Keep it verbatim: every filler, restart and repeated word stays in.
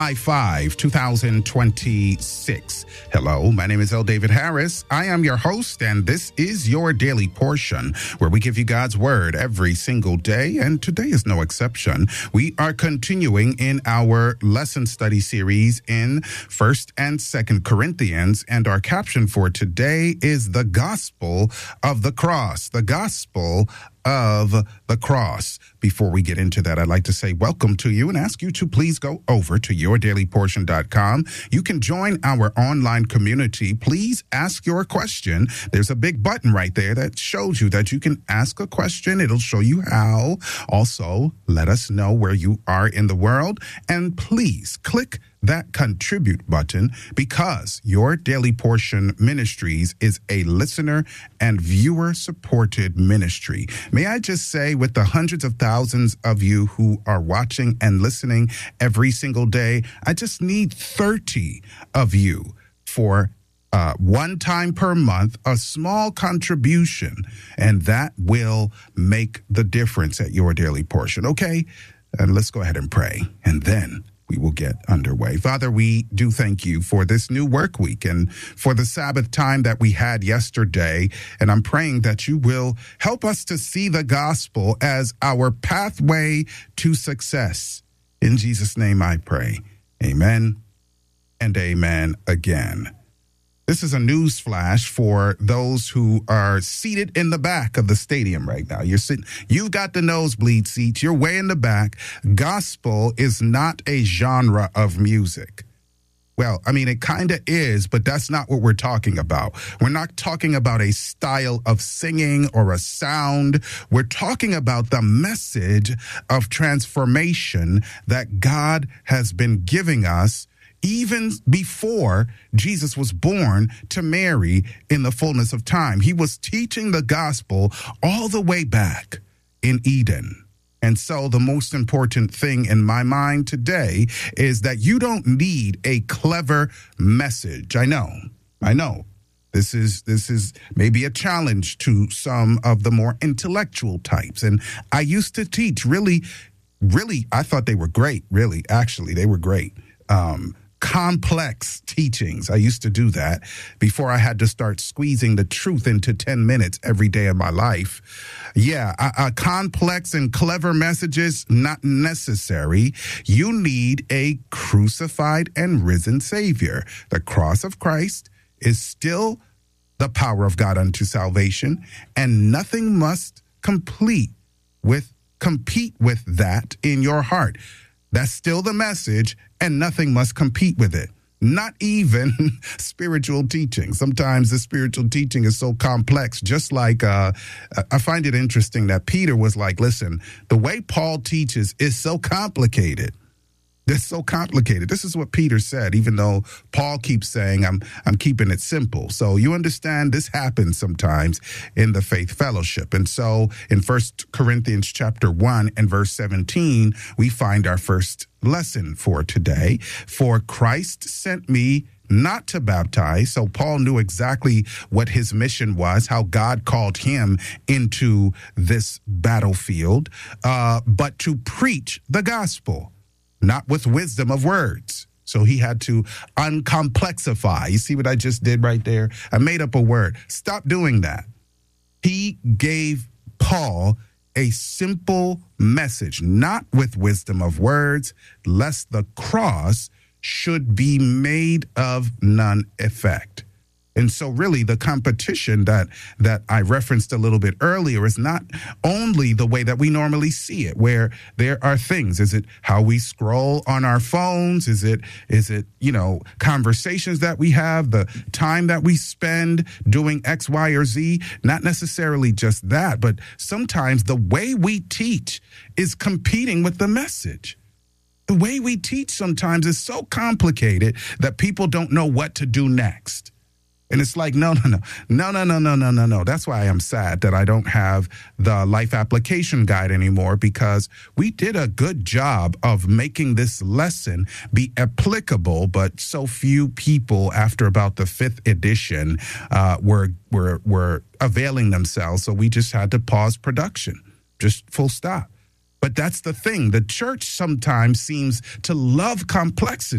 five, two thousand twenty-six. Hello, my name is L. David Harris. I am your host, and this is your daily portion where we give you God's word every single day, and today is no exception. We are continuing in our lesson study series in First and Second Corinthians, and our caption for today is the gospel of the cross. The gospel of the cross. Before we get into that, I'd like to say welcome to you and ask you to please go over to your daily portion dot com. You can join our online community. Please ask your question. There's a big button right there that shows you that you can ask a question. It'll show you how. Also, let us know where you are in the world, and please click that contribute button, because your Daily Portion Ministries is a listener and viewer supported ministry. May I just say, with the hundreds of thousands of you who are watching and listening every single day, I just need thirty of you for Uh, one time per month, a small contribution, and that will make the difference at your daily portion. Okay, and let's go ahead and pray, and then we will get underway. Father, we do thank you for this new work week and for the Sabbath time that we had yesterday. And I'm praying that you will help us to see the gospel as our pathway to success. In Jesus' name I pray. Amen and amen again. This is a news flash for those who are seated in the back of the stadium right now. You're sitting, you've got the nosebleed seats. You're way in the back. Gospel is not a genre of music. Well, I mean, it kind of is, but that's not what we're talking about. We're not talking about a style of singing or a sound. We're talking about the message of transformation that God has been giving us even before Jesus was born to Mary in the fullness of time. He was teaching the gospel all the way back in Eden. And so the most important thing in my mind today is that you don't need a clever message. I know, I know. This is this is maybe a challenge to some of the more intellectual types. And I used to teach really, really, I thought they were great, really. Actually, they were great. Um, complex teachings. I used to do that before I had to start squeezing the truth into ten minutes every day of my life. Yeah, a, a complex and clever messages, not necessary. You need a crucified and risen Savior. The cross of Christ is still the power of God unto salvation, and nothing must complete with compete with that in your heart. That's still the message, and nothing must compete with it. Not even spiritual teaching. Sometimes the spiritual teaching is so complex, just like uh, I find it interesting that Peter was like, listen, the way Paul teaches is so complicated. It's so complicated. This is what Peter said, even though Paul keeps saying, I'm I'm keeping it simple. So you understand this happens sometimes in the faith fellowship. And so in First Corinthians chapter one and verse seventeen, we find our first lesson for today. For Christ sent me not to baptize. So Paul knew exactly what his mission was, how God called him into this battlefield, uh, but to preach the gospel. Not with wisdom of words. So he had to uncomplexify. You see what I just did right there? I made up a word. Stop doing that. He gave Paul a simple message, not with wisdom of words, lest the cross should be made of none effect. And so really the competition that that I referenced a little bit earlier is not only the way that we normally see it, where there are things. Is it how we scroll on our phones? Is it, is it, you know, conversations that we have, the time that we spend doing X, Y, or Z? Not necessarily just that, but sometimes the way we teach is competing with the message. The way we teach sometimes is so complicated that people don't know what to do next. And it's like, no, no, no, no, no, no, no, no, no, no. That's why I'm sad that I don't have the life application guide anymore, because we did a good job of making this lesson be applicable, but so few people after about the fifth edition uh, were, were, were availing themselves. So we just had to pause production, just full stop. But that's the thing. The church sometimes seems to love complexity.